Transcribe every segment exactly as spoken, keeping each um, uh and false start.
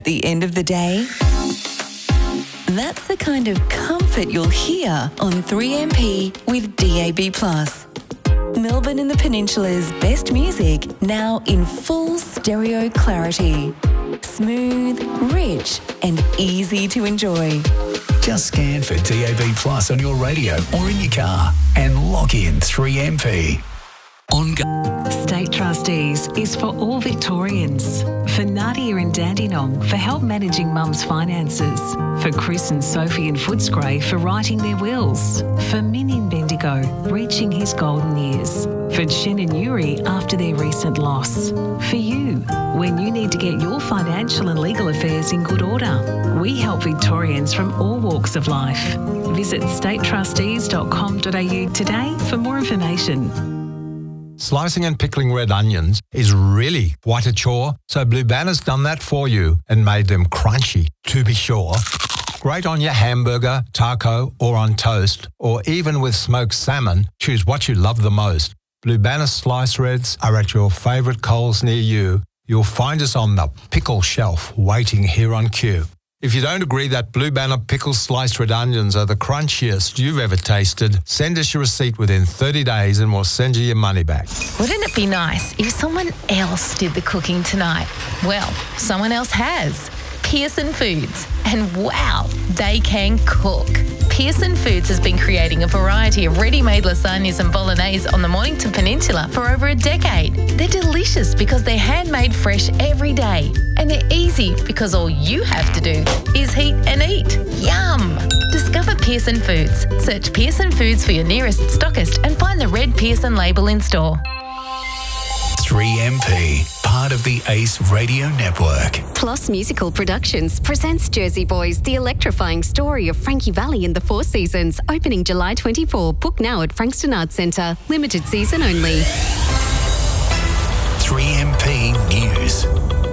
The end of the day? That's the kind of comfort you'll hear on three M P with D A B plus. Melbourne and the Peninsula's best music now in full stereo clarity. Smooth, rich and easy to enjoy. Just scan for D A B plus on your radio or in your car and log in three M P. On State Trustees is for all Victorians. For Nadia and Dandenong for help managing mum's finances. For Chris and Sophie in Footscray for writing their wills. For Min in Bendigo reaching his golden years. For Chen and Yuri after their recent loss. For you when you need to get your financial and legal affairs in good order. We help Victorians from all walks of life. Visit state trustees dot com dot a u today for more information. Slicing and pickling red onions is really quite a chore, so Blue Banner's done that for you and made them crunchy, to be sure. Great on your hamburger, taco or on toast, or even with smoked salmon, choose what you love the most. Blue Banner slice reds are at your favourite Coles near you. You'll find us on the pickle shelf waiting here on cue. If you don't agree that Blue Banner pickle sliced red onions are the crunchiest you've ever tasted, send us your receipt within thirty days and we'll send you your money back. Wouldn't it be nice if someone else did the cooking tonight? Well, someone else has. Pearson Foods. And wow, they can cook. Pearson Foods has been creating a variety of ready-made lasagnas and bolognese on the Mornington Peninsula for over a decade. They're delicious because they're handmade fresh every day. And they're easy because all you have to do is heat and eat. Yum! Discover Pearson Foods. Search Pearson Foods for your nearest stockist and find the red Pearson label in store. three M P, part of the Ace Radio Network. Plus Musical Productions presents Jersey Boys, the electrifying story of Frankie Valli in the Four Seasons, opening July twenty-fourth. Book now at Frankston Arts Centre. Limited season only. three M P News.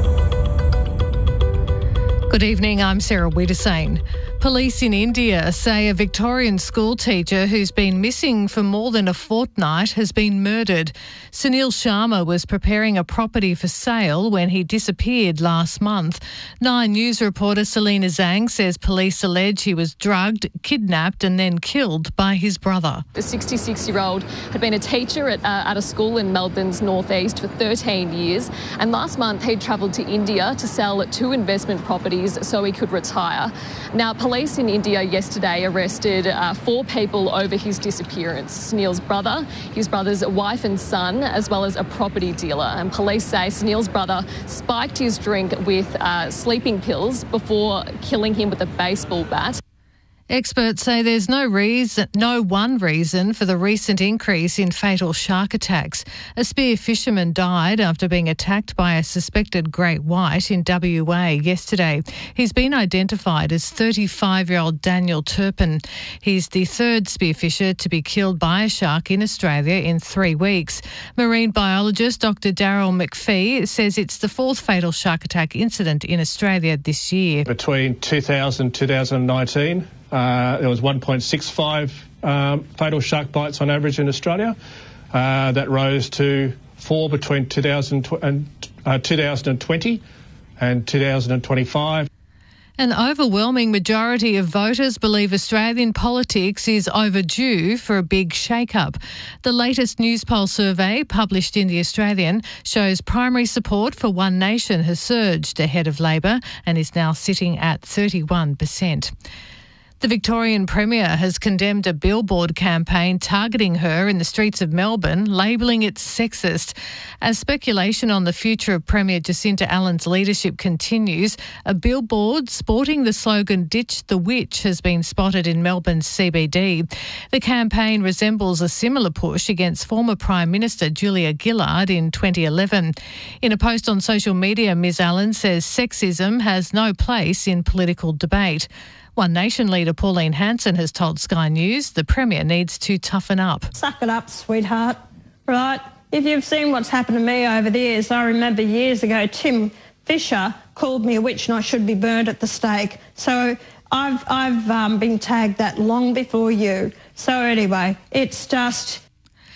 Good evening, I'm Sarah Wiedersane. Police in India say a Victorian school teacher who's been missing for more than a fortnight has been murdered. Sunil Sharma was preparing a property for sale when he disappeared last month. Nine News reporter Selena Zhang says police allege he was drugged, kidnapped and then killed by his brother. The sixty-six-year-old had been a teacher at, uh, at a school in Melbourne's northeast for thirteen years, and last month he'd travelled to India to sell two investment properties so he could retire. Now, police in India yesterday arrested uh, four people over his disappearance. Sunil's brother, his brother's wife and son, as well as a property dealer. And police say Sunil's brother spiked his drink with uh, sleeping pills before killing him with a baseball bat. Experts say there's no reason, no one reason for the recent increase in fatal shark attacks. A spear fisherman died after being attacked by a suspected great white in W A yesterday. He's been identified as thirty-five-year-old Daniel Turpin. He's the third spearfisher to be killed by a shark in Australia in three weeks. Marine biologist Doctor Daryl McPhee says it's the fourth fatal shark attack incident in Australia this year. Between two thousand and two thousand nineteen, Uh, there was one point six five um, fatal shark bites on average in Australia. Uh, that rose to four between two thousand and, uh, two thousand twenty and two thousand twenty-five. An overwhelming majority of voters believe Australian politics is overdue for a big shake-up. The latest Newspoll survey, published in The Australian, shows primary support for One Nation has surged ahead of Labor and is now sitting at thirty-one percent. The Victorian Premier has condemned a billboard campaign targeting her in the streets of Melbourne, labelling it sexist. As speculation on the future of Premier Jacinta Allen's leadership continues, a billboard sporting the slogan "Ditch the Witch" has been spotted in Melbourne's C B D. The campaign resembles a similar push against former Prime Minister Julia Gillard in twenty eleven. In a post on social media, Miz Allen says sexism has no place in political debate. One Nation leader Pauline Hanson has told Sky News the Premier needs to toughen up. Suck it up, sweetheart, right? If you've seen what's happened to me over the years, I remember years ago Tim Fisher called me a witch and I should be burned at the stake. So I've, I've um, been tagged that long before you. So anyway, it's just...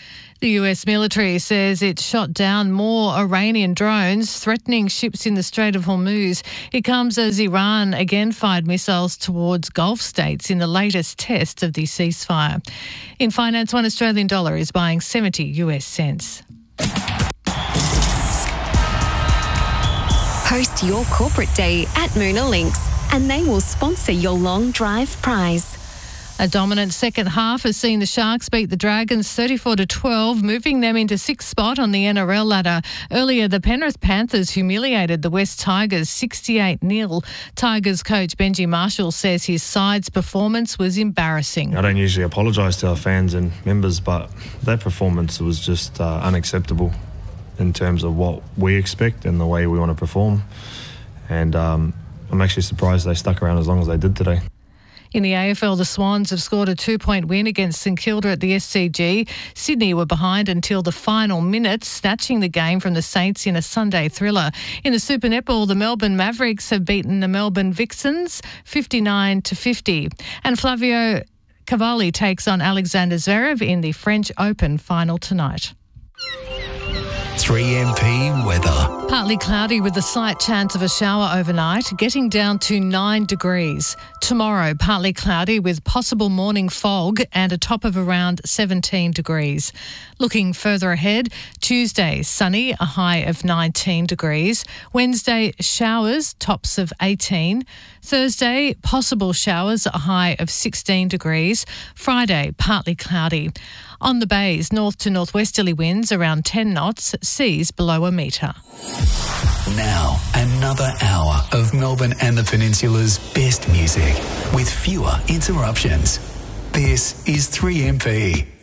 The U S military says it shot down more Iranian drones threatening ships in the Strait of Hormuz. It comes as Iran again fired missiles towards Gulf states in the latest test of the ceasefire. In finance, one Australian dollar is buying seventy U S cents. Host your corporate day at Moona Links, and they will sponsor your long drive prize. A dominant second half has seen the Sharks beat the Dragons thirty-four to twelve, moving them into sixth spot on the N R L ladder. Earlier, the Penrith Panthers humiliated the West Tigers sixty-eight nil. Tigers coach Benji Marshall says his side's performance was embarrassing. I don't usually apologise to our fans and members, but that performance was just uh, unacceptable in terms of what we expect and the way we want to perform. And um, I'm actually surprised they stuck around as long as they did today. In the A F L, the Swans have scored a two-point win against St Kilda at the S C G. Sydney were behind until the final minutes, snatching the game from the Saints in a Sunday thriller. In the Super Netball, the Melbourne Mavericks have beaten the Melbourne Vixens fifty-nine to fifty. And Flavio Cavalli takes on Alexander Zverev in the French Open final tonight. three M P weather. Partly cloudy with a slight chance of a shower overnight, getting down to nine degrees. Tomorrow, partly cloudy with possible morning fog and a top of around seventeen degrees. Looking further ahead, Tuesday, sunny, a high of nineteen degrees. Wednesday, showers, tops of eighteen. Thursday, possible showers, a high of sixteen degrees. Friday, partly cloudy. On the bays, north to northwesterly winds around ten knots, seas below a metre. Now, another hour of Melbourne and the Peninsula's best music with fewer interruptions. This is three M P.